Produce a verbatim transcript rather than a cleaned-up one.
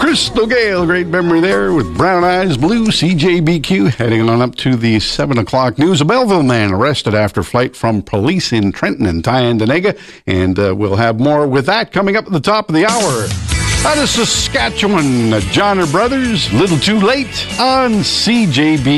Crystal Gale, great memory there with Brown Eyes Blue, C J B Q. Heading on up to the seven o'clock news. A Belleville man arrested after flight from police in Trenton and Tyendinaga. And uh, we'll have more with that coming up at the top of the hour. Out of Saskatchewan, Johnner Brothers, Little Too Late on C J B Q.